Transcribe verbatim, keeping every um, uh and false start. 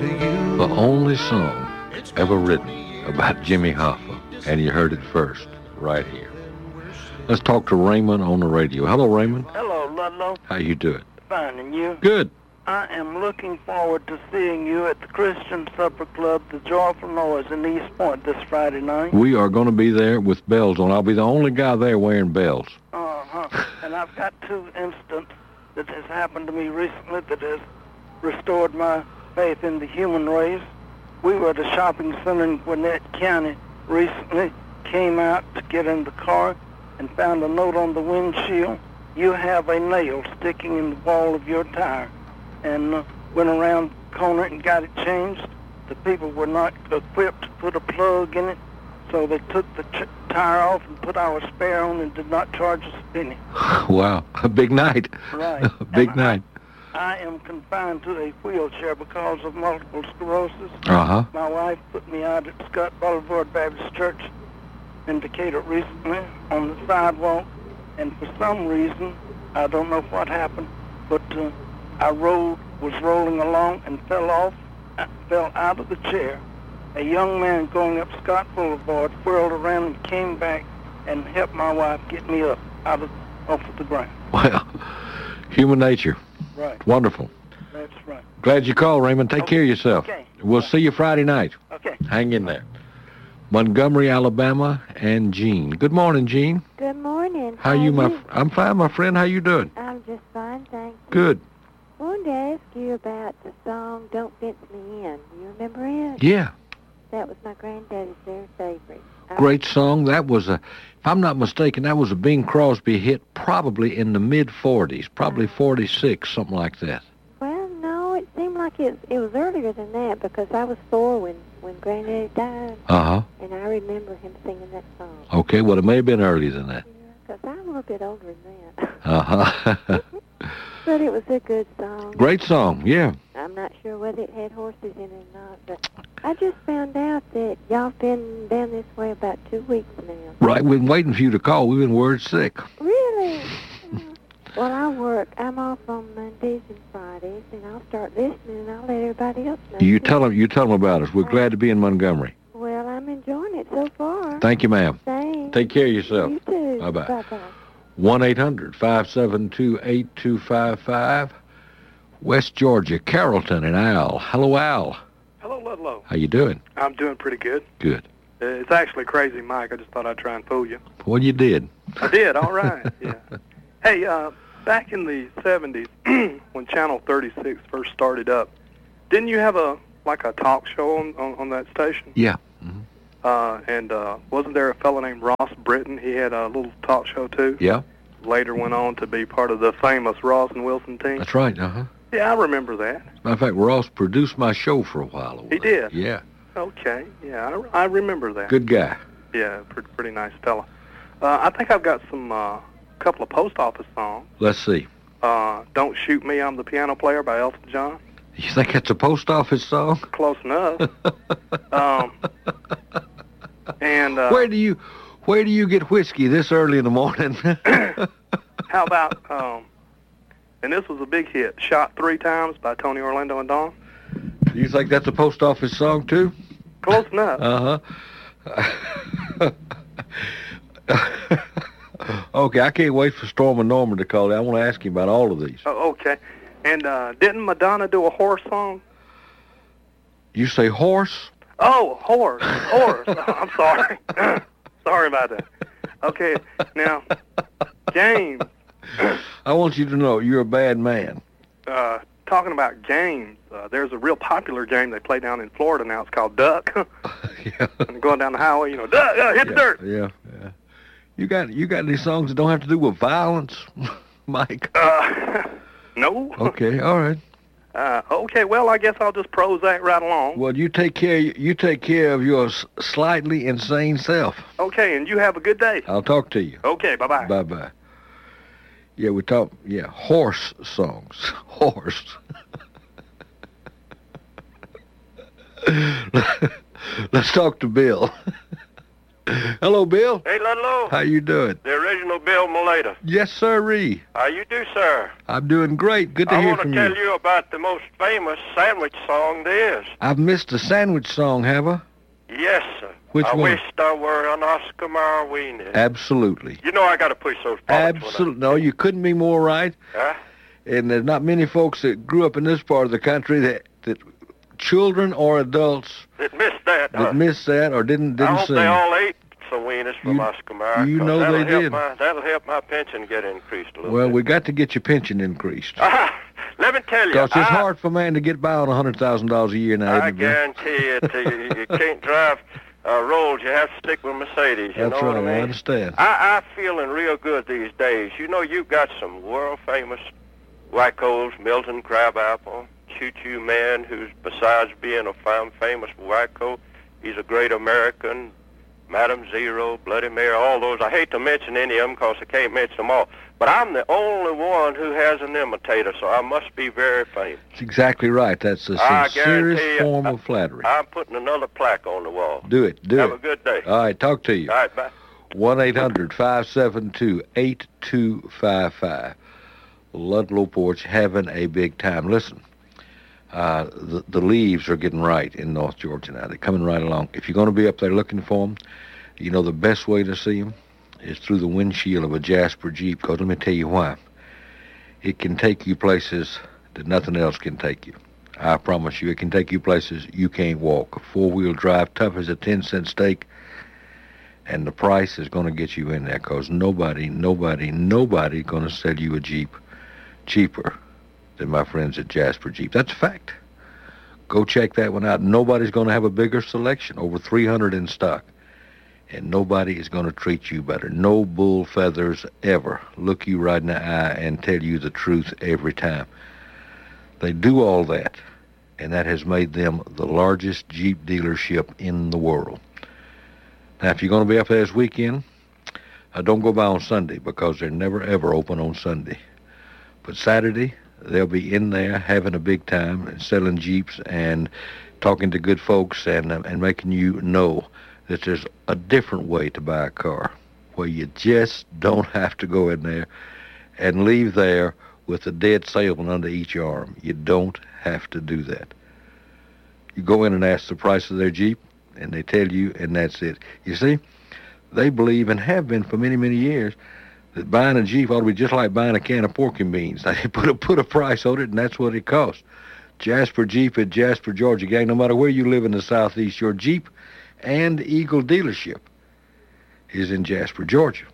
The only song ever written about Jimmy Hoffa, and you heard it first right here. Let's talk to Raymond on the radio. Hello, Raymond. Hello, Ludlow. How you doing? Fine, and you? Good. I am looking forward to seeing you at the Christian Supper Club, the Joyful Noise in East Point this Friday night. We are going to be there with bells on. I'll be the only guy there wearing bells. Uh-huh. And I've got two incidents that has happened to me recently that has restored my faith in the human race. We were at a shopping center in Gwinnett County recently, came out to get in the car, and found a note on the windshield. You have a nail sticking in the wall of your tire. And uh, went around the corner and got it changed. The people were not equipped to put a plug in it, so they took the ch- tire off and put our spare on and did not charge us a penny. Wow, a big night. Right. big and night. I, I am confined to a wheelchair because of multiple sclerosis. Uh-huh. My wife put me out at Scott Boulevard Baptist Church in Decatur recently on the sidewalk, and for some reason, I don't know what happened, but uh, I rolled, was rolling along and fell off, uh, fell out of the chair. A young man going up Scott Boulevard whirled around and came back and helped my wife get me up out of off of the ground. Well, human nature. Right. Wonderful. That's right. Glad you called, Raymond. Take Okay. care of yourself. Okay. We'll see you Friday night. Okay. Hang in there. Montgomery, Alabama, and Jean. Good morning, Jean. Good morning. How you, my? Fr- I'm fine, my friend. How you doing? I'm just fine, thank you. Good. I wanted to ask you about the song "Don't Fence Me In." Do you remember it? Yeah. That was my granddaddy's very favorite. I- Great song. That was a, if I'm not mistaken, that was a Bing Crosby hit probably in the mid forties, probably forty-six, something like that. Well, no, it seemed like it, it was earlier than that because I was four when, when Granddaddy died, Uh-huh. and I remember him singing that song. Okay, well, it may have been earlier than that. Because I'm a little bit older than that. Uh-huh. But it was a good song. Great song, yeah. I'm not sure whether it had horses in it or not, but I just found out that y'all been down this way about two weeks now. Right, we've been waiting for you to call. We've been word sick. Really? Uh, well, I work. I'm off on Mondays and Fridays, and I'll start listening, and I'll let everybody else know. You tell them, you tell them about us. We're glad to be in Montgomery. Well, I'm enjoying it so far. Thank you, ma'am. Thanks. Take care of yourself. You too. Bye-bye. Bye-bye. one eight hundred five seven two eight two five five. West Georgia, Carrollton, and Al. Hello, Al. Hello, Ludlow. How you doing? I'm doing pretty good. Good. Uh, it's actually Crazy Mike. I just thought I'd try and fool you. Well, you did. I did. All right. Yeah. Hey, uh, back in the seventies, when Channel thirty-six first started up, didn't you have a like a talk show on, on, on that station? Yeah. Mm-hmm. Uh, and uh, wasn't there a fellow named Ross Britton? He had a little talk show too. Yeah. Later went on to be part of the famous Ross and Wilson team. That's right. Uh-huh. Yeah, I remember that. Matter of fact, Ross produced my show for a while. Over He there. did? Yeah. Okay. Yeah, I, I remember that. Good guy. Yeah, pretty, pretty nice fella. Uh, I think I've got some uh, couple of post office songs. Let's see. Uh, Don't Shoot Me, I'm the Piano Player by Elton John. You think that's a post office song? Close enough. um, and uh, Where do you, where do you get whiskey this early in the morning? how about, um, and this was a big hit, Shot Three Times by Tony Orlando and Dawn. Do you think that's a post office song too? Close enough. Uh-huh. Okay, I can't wait for Storm and Norman to call. I want to ask you about all of these. Oh, okay. And uh, didn't Madonna do a horse song? You say horse? Oh, horse, horse. I'm sorry. Sorry about that. Okay, now, James. I want you to know you're a bad man. Uh, talking about games, uh, there's a real popular game they play down in Florida now. It's called Duck. Yeah. And going down the highway, you know, Duck, uh, hit the Yeah, dirt. yeah, yeah. You got you got any songs that don't have to do with violence, Mike? Uh, no. Okay, all right. Uh, okay, well, I guess I'll just Prozac right along. Well, you take care. You take care of your s- slightly insane self. Okay, and you have a good day. I'll talk to you. Okay, bye-bye. Bye bye. Yeah, we talk. Yeah, horse songs. Horse. Let's talk to Bill. Hello, Bill. Hey, Ludlow. How you doing? The original Bill Mulata. Yes, sirree. How you do, sir? I'm doing great. Good to I hear want from to you. tell you about the most famous sandwich song there is. I've missed a sandwich song, have I? Yes, sir. Which I one? wished I were an Oscar Mayer Wiener. Absolutely. You know I got to push those products. Absolutely. No, you couldn't be more right. Huh? And there's not many folks that grew up in this part of the country that, that children or adults That missed that. that huh? missed that or didn't I didn't hope sing. they all ate some wieners from You- Oscar Mayer. you 'cause know that'll they help did. My, that'll help my pension get increased a little Well, bit. we got to get your pension increased. Ah, let me tell you. Because it's I, hard for a man to get by on one hundred thousand dollars a year now, I isn't it, Bill? guarantee it. you, you can't drive uh, Rolls. You have to stick with Mercedes. You That's know right. what I I mean? understand. I, I'm feeling real good these days. You know, you've got some world-famous Wycos, Milton Crabapple, Choo Choo Man, who's, besides being a fam- famous Wyco, he's a great American, Madam Zero, Bloody Mary, all those. I hate to mention any of them because I can't mention them all. But I'm the only one who has an imitator, so I must be very famous. That's exactly right. That's the I sincerest guarantee you, form I- of flattery. I'm putting another plaque on the wall. Do it. Do Have it. a good day. All right. Talk to you. All right, bye. one eight hundred five seven two eight two five five. Ludlow Porch having a big time. Listen, uh, the, the leaves are getting right in North Georgia now. They're coming right along. If you're going to be up there looking for them, you know the best way to see them is through the windshield of a Jasper Jeep. Because let me tell you why. It can take you places that nothing else can take you. I promise you, it can take you places you can't walk. A four-wheel drive, tough as a ten-cent steak, and the price is going to get you in there because nobody, nobody, nobody going to sell you a Jeep cheaper than my friends at Jasper Jeep. That's a fact. Go check that one out. Nobody's going to have a bigger selection, over three hundred in stock. And nobody is going to treat you better. No bull feathers ever look you right in the eye and tell you the truth every time. They do all that, and that has made them the largest Jeep dealership in the world. Now, if you're going to be up there this weekend, uh, don't go by on Sunday because they're never, ever open on Sunday. But Saturday, they'll be in there having a big time and selling Jeeps and talking to good folks and, uh, and making you know that there's a different way to buy a car where you just don't have to go in there and leave there with a dead salesman under each arm. You don't have to do that. You go in and ask the price of their Jeep, and they tell you, and that's it. You see, they believe, and have been for many, many years, that buying a Jeep ought to be just like buying a can of pork and beans. They put a, put a price on it, and that's what it costs. Jasper Jeep at Jasper, Georgia. Gang, no matter where you live in the Southeast, your Jeep and Eagle dealership is in Jasper, Georgia.